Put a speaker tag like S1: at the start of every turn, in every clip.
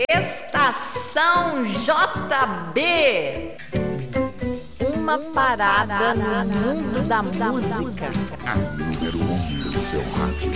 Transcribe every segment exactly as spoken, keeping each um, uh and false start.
S1: Estação J B. Uma parada no mundo da música.
S2: A número um do seu rádio.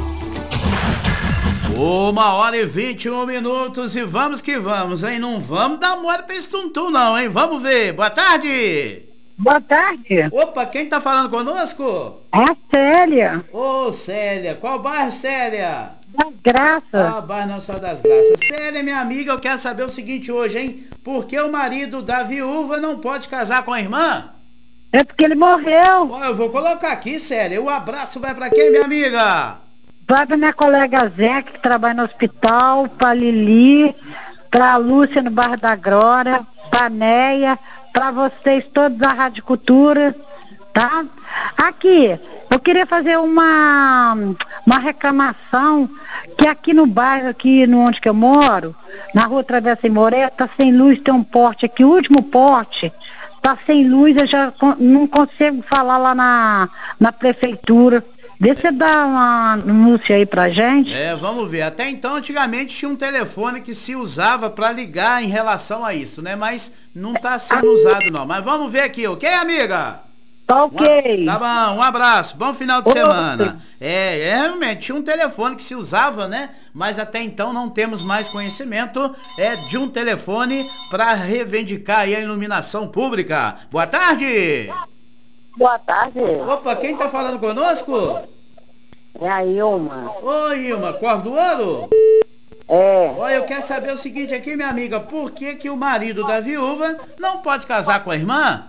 S3: Uma hora e vinte e um minutos e vamos que vamos, hein? Não vamos dar mole pra esse tuntum não, hein? Vamos ver. Boa tarde.
S4: Boa tarde.
S3: Opa, quem tá falando conosco?
S4: É a Célia.
S3: Ô, Célia. Qual bairro, Célia?
S4: Das Graças.
S3: Ah, bairro Não Só das Graças. Célia, minha amiga, eu quero saber o seguinte hoje, hein? Por que o marido da viúva não pode casar com a irmã?
S4: É porque ele morreu.
S3: Ó, eu vou colocar aqui, Célia. O abraço vai pra quem, minha amiga?
S4: Vai pra minha colega Zé, que trabalha no hospital, pra Lili, pra Lúcia no bairro da Glória, pra Neia, pra vocês todos da Rádio Cultura, tá? Aqui, eu queria fazer uma, uma reclamação, que aqui no bairro, aqui no onde que eu moro, na rua Travessa em Moré, tá sem luz, tem um poste aqui, o último poste, tá sem luz, eu já não consigo falar lá na, na prefeitura. Vê se dá uma anúncio aí pra gente.
S3: É, vamos ver. Até então, antigamente, tinha um telefone que se usava pra ligar em relação a isso, né? Mas não tá sendo usado, não. Mas vamos ver aqui, ok, amiga?
S4: Tá ok.
S3: Um, tá bom, um abraço. Bom final de
S4: Oi.
S3: semana. É, é, realmente, tinha um telefone que se usava, né? Mas até então não temos mais conhecimento é, de um telefone pra reivindicar aí a iluminação pública. Boa tarde!
S5: Boa tarde.
S3: Opa, quem tá falando conosco?
S5: É a Ilma.
S3: Oi, Ilma, Corda do Ouro?
S5: É.
S3: Olha, eu quero saber o seguinte aqui, minha amiga. Por que que o marido da viúva não pode casar com a irmã?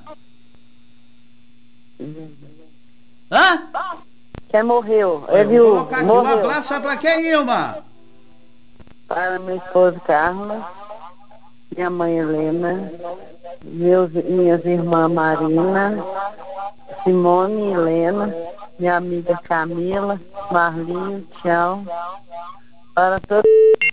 S3: Hã?
S5: Quem morreu?
S3: Eu
S5: É
S3: vou
S5: viúvo.
S3: colocar aqui. Um
S5: Morreu.
S3: abraço vai pra quem, Ilma?
S5: Para minha esposa Carla, minha mãe Helena, meus, minhas irmãs Marina, Simone e Helena, minha amiga Camila, Marlinho, tchau. Para todos.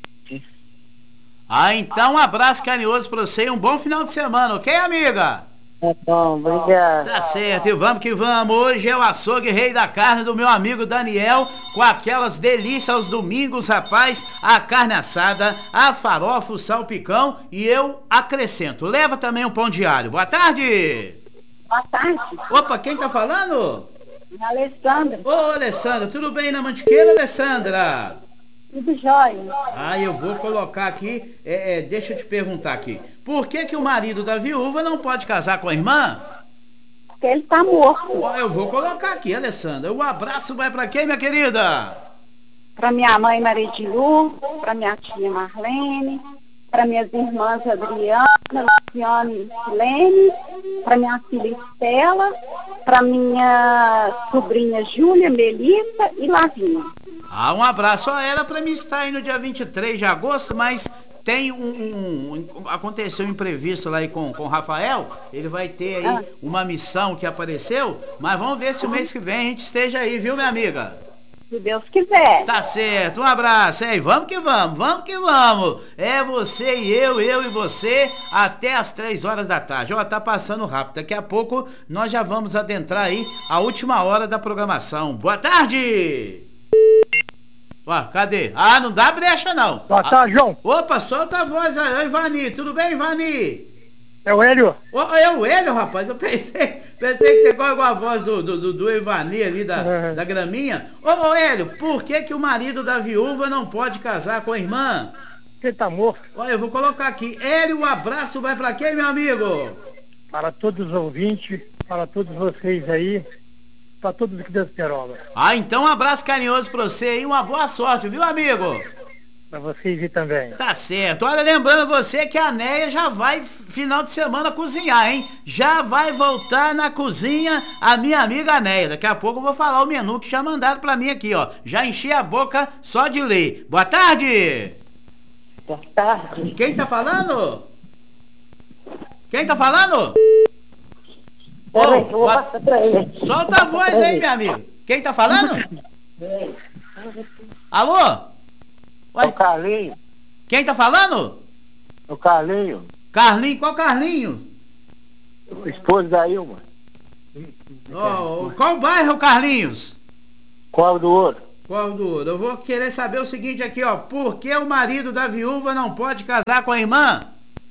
S3: Ah, então um abraço carinhoso pra você e um bom final de semana, ok, amiga?
S5: Tá bom, obrigada.
S3: Tá certo, e vamos que vamos. Hoje é o açougue rei da carne do meu amigo Daniel, com aquelas delícias aos domingos, rapaz, a carne assada, a farofa, o salpicão e eu acrescento. Leva também um pão diário. Boa tarde!
S4: Boa tarde.
S3: Opa, quem tá falando?
S4: Alessandra,
S3: Ô, Alessandra, tudo bem na Mantiqueira, Alessandra?
S4: tudo jóia.
S3: Ah, eu vou colocar aqui, é, é, deixa eu te perguntar aqui. Por que que o marido da viúva não pode casar com a irmã?
S4: Porque ele tá morto.
S3: Ó, eu vou colocar aqui, Alessandra. O abraço vai pra quem, minha querida?
S4: Pra minha mãe Maria de Lu, pra minha tia Marlene, para minhas irmãs Adriana, Luciane e Silene, para minha filha Estela, para minha sobrinha Júlia, Melissa e Lavinha.
S3: Ah, um abraço a ela pra mim estar aí no dia vinte e três de agosto, mas tem um, um, um aconteceu um imprevisto lá aí com, com o Rafael, ele vai ter aí
S4: Ah.
S3: uma missão que apareceu, mas vamos ver se o mês que vem a gente esteja aí, viu, minha amiga?
S4: Se Deus quiser.
S3: Tá certo, um abraço, hein? Vamos que vamos, vamos que vamos. É você e eu, eu e você, até as três horas da tarde. Ó, tá passando rápido. Daqui a pouco nós já vamos adentrar aí a última hora da programação. Boa tarde! Ó, cadê? Ah, não dá brecha não.
S6: Boa tarde, João.
S3: Opa, solta a voz aí. Oi, Ivani, tudo bem, Ivani?
S6: É o Hélio.
S3: Ô, é o Hélio, rapaz. Eu pensei, pensei que pegou igual a voz do, do, do, do Ivani ali da,
S6: É.
S3: da graminha. Ô, ô, Hélio, por que que o marido da viúva não pode casar com a irmã?
S6: Ele tá morto.
S3: Olha, eu vou colocar aqui. Hélio, um abraço vai pra quem, meu amigo?
S6: Para todos os ouvintes, para todos vocês aí, para todos aqui da Peroba.
S3: Ah, então um abraço carinhoso pra você e uma boa sorte, viu, amigo?
S6: Para vocês aí também.
S3: Tá certo. Olha, lembrando você que a Neia já vai final de semana cozinhar, hein? Já vai voltar na cozinha a minha amiga Neia. Daqui a pouco eu vou falar o menu que já mandaram pra mim aqui, ó. Já enchi a boca só de ler. Boa tarde!
S5: Boa tarde.
S3: Quem tá falando? Quem tá falando?
S5: Peraí,
S3: Ô,
S5: eu vou
S3: boa-
S5: passar pra ele.
S3: Solta a voz aí, meu amigo. Quem tá falando? Alô?
S5: É o Carlinho.
S3: Quem tá falando?
S5: O Carlinho.
S3: Carlinhos, qual Carlinhos?
S5: O esposo da Ilma.
S3: Oh, qual bairro, Carlinhos?
S5: Qual do outro?
S3: Qual do Eu vou querer saber o seguinte aqui, ó. Por que o marido da viúva não pode casar com a irmã?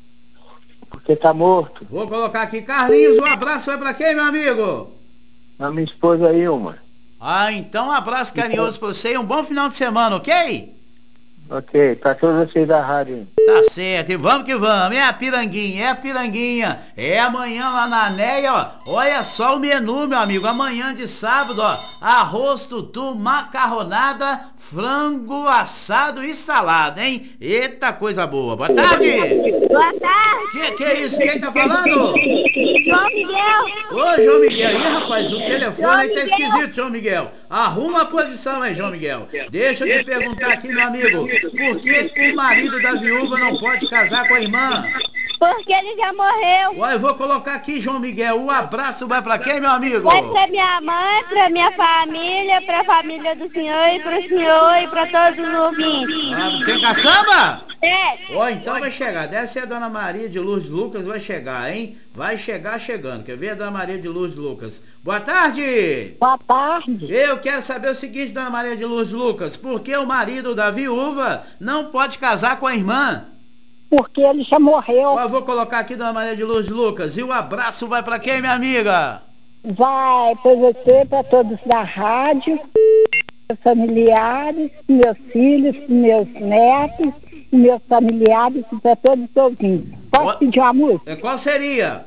S5: Porque tá morto.
S3: Vou colocar aqui. Carlinhos, um abraço vai pra quem, meu amigo?
S5: A minha esposa Ilma.
S3: Ah, então um abraço carinhoso pra você e um bom final de semana, ok?
S5: Ok, pra todos vocês da rádio.
S3: Tá certo, e vamos que vamos. É a piranguinha, é a piranguinha. É amanhã lá na Anéia, ó. Olha só o menu, meu amigo. Amanhã de sábado, ó. Arroz, tutu, macarronada, frango assado e salada, hein? Eita, coisa boa. Boa tarde.
S7: Boa tarde.
S3: Que que é isso? Quem tá falando?
S7: João Miguel.
S3: Ô, João Miguel. Ih, rapaz, o telefone aí tá esquisito, João Miguel. Arruma a posição aí, João Miguel. Deixa eu te perguntar aqui, meu amigo. Por que o marido da viúva não pode casar com a irmã?
S7: Porque ele já morreu.
S3: Olha, eu vou colocar aqui, João Miguel. O abraço vai pra quem, meu amigo?
S7: Vai pra minha mãe, pra minha família, pra família do senhor e pro senhor e pra todos os ouvintes.
S3: Ah, tem caçamba?
S7: É.
S3: Ó, então vai chegar. Deve ser a Dona Maria de Luz de Lucas, vai chegar, hein? Vai chegar chegando. Quer ver a Dona Maria de Luz de Lucas? Boa tarde!
S4: Boa tarde.
S3: Eu quero saber o seguinte, Dona Maria de Luz de Lucas. Por que o marido da viúva não pode casar com a irmã?
S4: Porque ele já morreu.
S3: Ó, eu vou colocar aqui, Dona Maria de Luz de Lucas. E o abraço vai pra quem, minha amiga?
S4: Vai para você, para todos da rádio, meus familiares, meus filhos, meus netos, meus familiares, para todos os ouvintes. Posso
S3: Ó,
S4: pedir uma música?
S3: é, qual seria?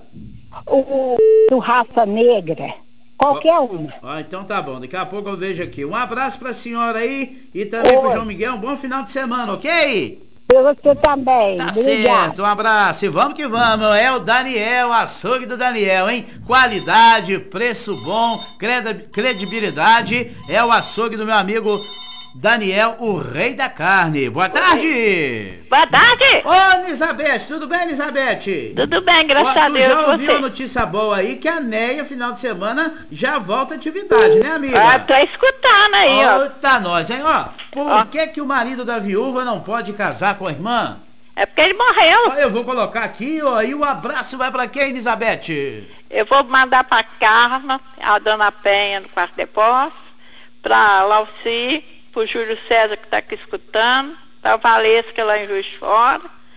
S4: O do Raça Negra. Qualquer uma.
S3: Ah, então tá bom. Daqui a pouco eu vejo aqui. Um abraço pra senhora aí e também pro
S4: Oi.
S3: João Miguel. Um bom final de semana, ok?
S4: Para você também.
S3: Tá
S4: Obrigada.
S3: certo, um abraço e vamos que vamos. É o Daniel, açougue do Daniel, hein? Qualidade, preço bom, credi- credibilidade. É o açougue do meu amigo Daniel, o rei da carne. Boa tarde!
S7: Boa tarde.
S3: Ô, Elizabeth, tudo bem, Elizabeth?
S7: Tudo bem, graças
S3: Ó,
S7: a
S3: tu
S7: Deus.
S3: já ouviu a
S7: Você.
S3: notícia boa aí que a Neia, final de semana, já volta à atividade, né, amiga?
S7: Ah, tô escutando aí, ó.
S3: Ó, tá nós, hein, ó. Por
S7: Ó.
S3: que que o marido da viúva não pode casar com a irmã?
S7: É porque ele morreu.
S3: Ó, eu vou colocar aqui, ó, e o abraço vai pra quem, Elizabeth?
S7: Eu vou mandar pra Carla, a dona Penha do quarto de posse, pra Lauci, pro Júlio César que tá aqui escutando, pra Valesca lá em Juiz de Fora,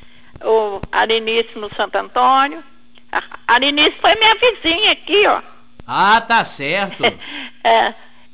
S7: o Arinice no Santo Antônio. A Arinice foi minha vizinha aqui, ó.
S3: Ah, tá certo.
S7: É,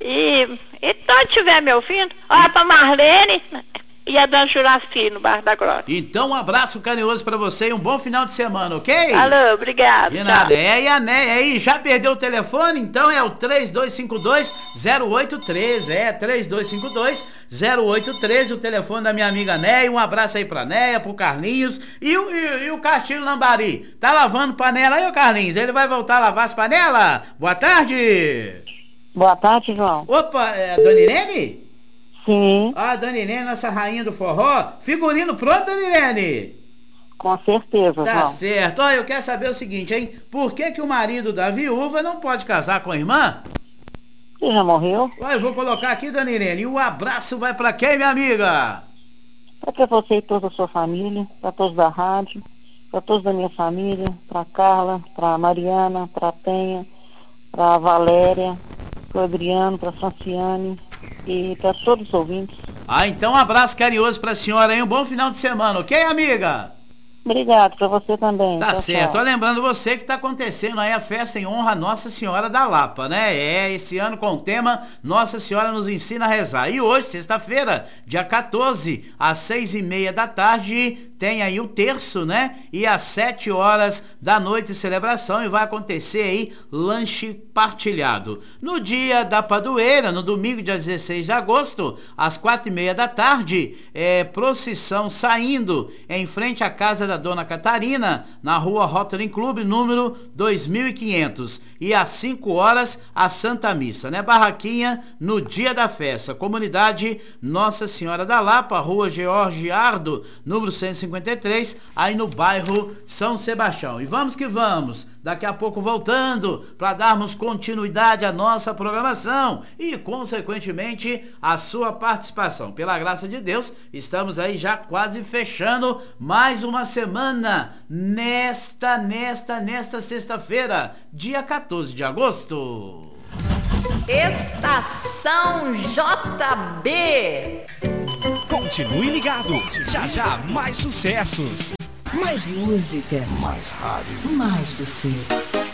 S7: e, e onde estiver me ouvindo, olha pra Marlene e a dona Juraci no Bairro da Glória.
S3: Então, um abraço carinhoso pra você e um bom final de semana, ok?
S7: Alô, obrigado.
S3: De
S7: tchau.
S3: nada. É, e a Neia aí, já perdeu o telefone? Então é o três dois cinco dois, zero oito um três. É, três dois cinco dois, zero oito um três, o telefone da minha amiga Neia. Um abraço aí pra Neia, pro Carlinhos. E o, e, e o Castilho Lambari? Tá lavando panela aí, ô Carlinhos? Ele vai voltar a lavar as panelas? Boa tarde!
S4: Boa tarde, João.
S3: Opa, é a Dona Irene?
S4: Sim,
S3: Ah, Dona Irene, nossa rainha do forró. Figurino pronto, Dona Irene?
S4: com certeza,
S3: Tá
S4: João.
S3: certo. Olha, eu quero saber o seguinte, hein? Por que que o marido da viúva não pode casar com a irmã?
S4: Você já morreu?
S3: Olha, eu vou colocar aqui, Dona Irene. E o abraço vai pra quem, minha amiga?
S4: Para você e toda a sua família, para todos da rádio, para todos da minha família, para Carla, para Mariana, para Penha, para Valéria, para Adriano, para Franciane e para todos os ouvintes.
S3: Ah, então um abraço carinhoso pra senhora aí. Um bom final de semana, ok, amiga?
S4: Obrigado, para você também.
S3: Tá
S4: Tchau,
S3: certo.
S4: tchau.
S3: Ó, lembrando você que tá acontecendo aí a festa em honra a Nossa Senhora da Lapa, né? É, esse ano com o tema Nossa Senhora nos ensina a rezar. E hoje, sexta-feira, dia quatorze, às seis e meia da tarde, tem aí o terço, né? E às sete horas da noite, celebração, e vai acontecer aí lanche partilhado. No dia da padroeira, no domingo, dia dezesseis de agosto, às quatro e meia da tarde, é, procissão saindo em frente à casa da Dona Catarina, na rua Rotary Club, número dois mil e quinhentos. E às cinco horas, a Santa Missa, né? Barraquinha no dia da festa. Comunidade Nossa Senhora da Lapa, rua Georgiardo, número cento e cinquenta e três, aí no bairro São Sebastião. E vamos que vamos. Daqui a pouco voltando para darmos continuidade à nossa programação e, consequentemente, a sua participação. Pela graça de Deus, estamos aí já quase fechando mais uma semana nesta, nesta, nesta sexta-feira, dia quatorze de agosto.
S1: Estação J B.
S8: Continue ligado. Já já mais sucessos.
S1: Mais música.
S2: Mais rádio.
S1: Mais você.